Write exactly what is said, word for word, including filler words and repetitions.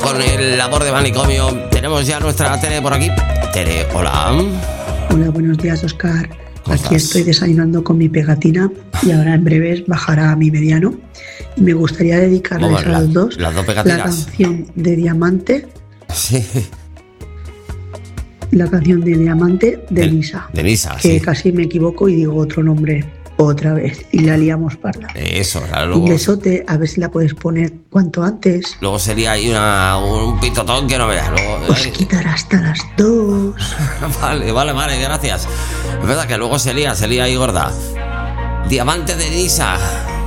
con el labor de manicomio. Tenemos ya nuestra Tere por aquí. Tere, hola. Hola, buenos días, Óscar. ¿Cómo Aquí estás? estoy desayunando con mi pegatina y ahora en breves bajará a mi mediano. Y me gustaría dedicarles Vamos, a la- los dos las dos la pegatinas. canción de Diamante, Sí, la canción de Diamante de De- Nisa. de Nisa, Que sí. casi me equivoco y digo otro nombre otra vez y la liamos parda. Eso, claro, Un luego, besote, a ver si la puedes poner cuanto antes. luego sería ahí una, un pitotón que no veas. Luego, Os quitará hasta las dos. Vale, vale, vale, gracias. Es verdad que luego se lía, se lía ahí gorda. Diamante de Nisa.